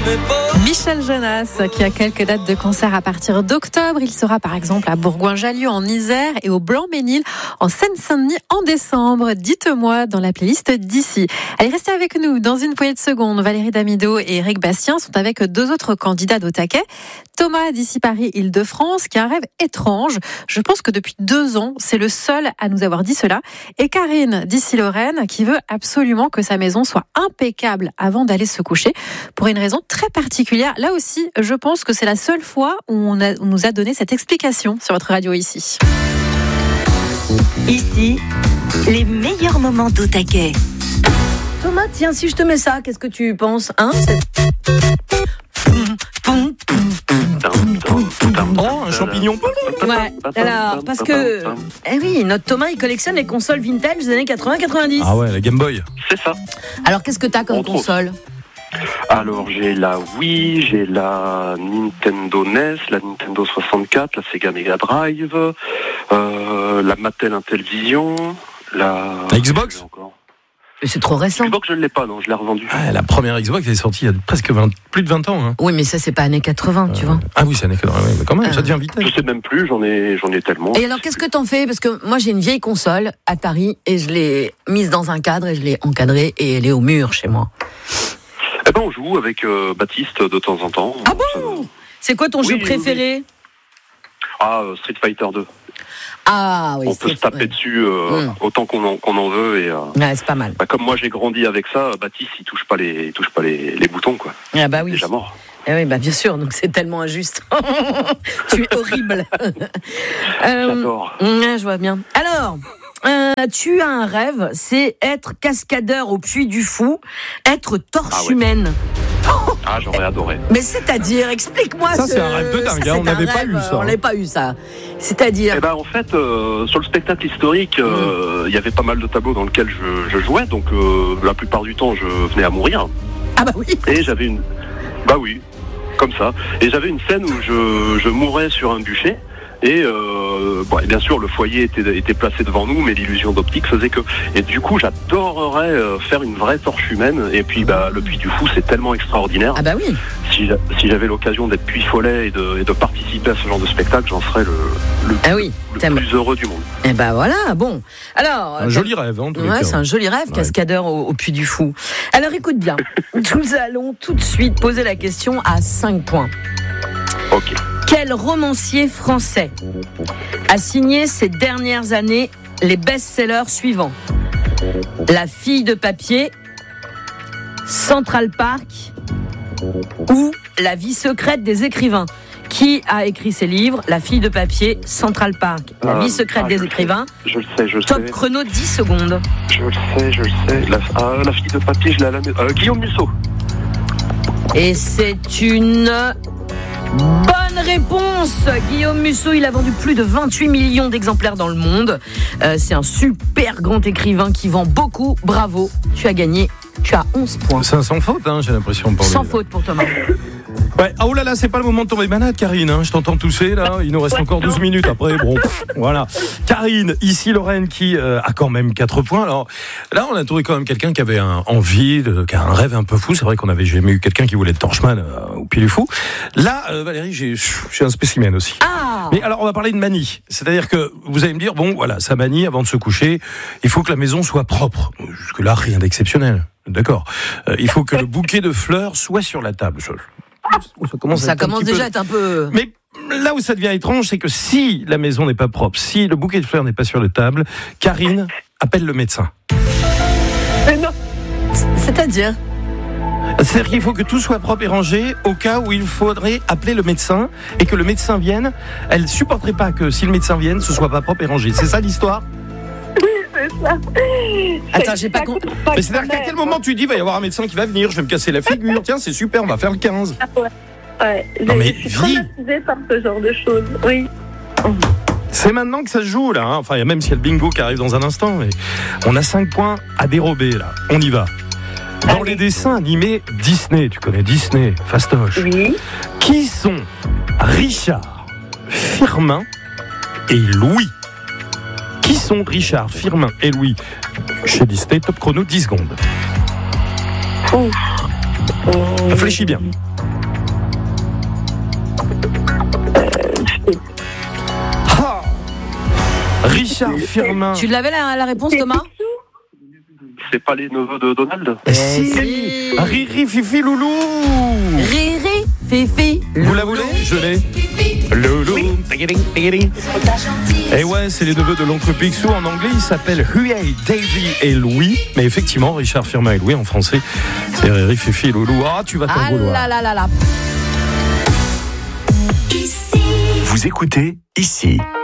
Michel Jonas, qui a quelques dates de concert à partir d'octobre. Il sera par exemple à Bourgoin-Jallieu en Isère et au Blanc-Ménil en Seine-Saint-Denis en décembre. Dites-moi dans la playlist d'ici. Allez, restez avec nous dans une poignée de secondes. Valérie Damido et Eric Bastien sont avec deux autres candidats d'au taquet. Thomas d'ici Paris, Île-de-France, qui a un rêve étrange. Je pense que depuis 2 ans, c'est le seul à nous avoir dit cela. Et Karine d'ici Lorraine, qui veut absolument que sa maison soit impeccable avant d'aller se coucher, pour une raison très particulière. Là aussi, je pense que c'est la seule fois où on nous a donné cette explication sur votre radio ici. Ici, les meilleurs moments d'au taquet. Thomas, tiens, si je te mets ça, qu'est-ce que tu penses, hein? Oh, un champignon. Ouais, alors, parce que... Eh oui, notre Thomas, il collectionne les consoles vintage des années 80-90. Ah ouais, la Game Boy. C'est ça. Alors, qu'est-ce que t'as comme console? Alors, j'ai la Wii, j'ai la Nintendo NES, la Nintendo 64, la Sega Mega Drive, la Mattel Intellivision, la Xbox. C'est trop récent. Xbox, je ne l'ai pas, non, je l'ai revendue. Ah, la première Xbox, elle est sortie il y a presque plus de 20 ans. Hein. Oui, mais ça, c'est pas années 80, tu vois. Ah oui, c'est années 80, mais quand même, ça devient vite. Je sais même plus, j'en ai tellement. Et alors, qu'est-ce que t'en fais? Parce que moi, j'ai une vieille console à Paris et je l'ai mise dans un cadre et je l'ai encadrée et elle est au mur chez moi. Eh ben, on joue avec Baptiste de temps en temps. Ah bon? C'est quoi ton jeu préféré? Street Fighter 2. Ah oui. On peut se taper dessus autant qu'on en veut et ouais, c'est pas mal. Comme moi j'ai grandi avec ça, Baptiste il touche pas les boutons quoi. Ah bah oui. Déjà mort. Eh oui, bah bien sûr, donc c'est tellement injuste. Tu es horrible. J'adore. Je vois bien. Alors, tu as un rêve, c'est être cascadeur au Puy du Fou, être torche humaine. Ah, j'aurais adoré. Mais c'est-à-dire, explique-moi. Ça, c'est un rêve de dingue, on n'avait pas eu ça. On n'avait pas eu ça. C'est-à-dire. Eh ben, en fait, sur le spectacle historique, il y avait pas mal de tableaux dans lesquels je jouais, donc la plupart du temps, je venais à mourir. Ah bah oui. Et j'avais une. Bah oui, comme ça. Et j'avais une scène où je mourais sur un bûcher. Et bien sûr, le foyer était placé devant nous, mais l'illusion d'optique faisait que... Et du coup, j'adorerais faire une vraie torche humaine. Et puis, le Puy du Fou, c'est tellement extraordinaire. Ah bah oui. Si j'avais l'occasion d'être Puy Follet et de participer à ce genre de spectacle, j'en serais le plus heureux du monde. Et bah voilà, bon. Alors... Un joli rêve, en tout cas. Ouais, c'est un joli rêve, cascadeur au Puy du Fou. Alors, écoute bien. Nous allons tout de suite poser la question à 5 points. Ok. Quel romancier français a signé ces dernières années les best-sellers suivants? La fille de papier, Central Park ou La vie secrète des écrivains? Qui a écrit ces livres? La fille de papier, Central Park, La vie secrète des écrivains. Je le sais. Top chrono, 10 secondes. Je le sais. La fille de papier, je l'ai à la maison. Guillaume Musso. Et c'est une... bonne réponse. Guillaume Musso, il a vendu plus de 28 millions d'exemplaires dans le monde. C'est un super grand écrivain qui vend beaucoup. Bravo, tu as gagné. Tu as 11 points. C'est sans faute, j'ai l'impression. Sans faute pour Thomas. Ouais. Ah, oh là là, c'est pas le moment de tomber malade, Karine. Je t'entends tousser là. Il nous reste encore 12 minutes après. Bon, voilà. Karine, ici Lorraine qui a quand même 4 points. Alors là, on a trouvé quand même quelqu'un qui avait qui a un rêve un peu fou. C'est vrai qu'on avait jamais eu quelqu'un qui voulait être torchman au Puy du Fou. Là, Valérie, j'ai un spécimen aussi. Ah. Mais alors, on va parler de manie. C'est-à-dire que vous allez me dire, bon, voilà, sa manie avant de se coucher, il faut que la maison soit propre. Jusque-là, rien d'exceptionnel. D'accord. Il faut que le bouquet de fleurs soit sur la table. Ça commence déjà à être un peu... Mais là où ça devient étrange, c'est que si la maison n'est pas propre, si le bouquet de fleurs n'est pas sur la table, Karine appelle le médecin. Mais non. C'est-à-dire qu'il faut que tout soit propre et rangé au cas où il faudrait appeler le médecin et que le médecin vienne. Elle ne supporterait pas que si le médecin vienne, ce soit pas propre et rangé. C'est ça l'histoire ? C'est ça. Attends, j'ai pas compris. Mais c'est-à-dire qu'à quel moment tu dis, il va y avoir un médecin qui va venir, je vais me casser la figure, tiens, c'est super, on va faire le 15. Ouais. Non mais je suis traumatisée par ce genre de choses, oui. C'est maintenant que ça se joue, là. Enfin, même s'il y a le bingo qui arrive dans un instant. Mais on a 5 points à dérober, là. On y va. Dans les dessins animés Disney, tu connais Disney, fastoche. Oui. Qui sont Richard, Firmin et Louis? Qui sont Richard, Firmin et Louis? Chez Disney, top chrono, 10 secondes. Réfléchis bien. Ah Richard Firmin. Tu l'avais la réponse, Thomas? C'est pas les neveux de Donald? Si. Riri, Fifi, Loulou. Riri, Fifi. Vous la voulez? Je l'ai. Loulou. Et ouais, c'est les neveux de l'oncle Picsou. En anglais, ils s'appellent Huey, Davy et Louis. Mais effectivement, Richard Firmin et Louis, en français, c'est Riri, Fifi et Loulou. Ah, tu vas t'en vouloir. Ah là là là là. Vous écoutez ici.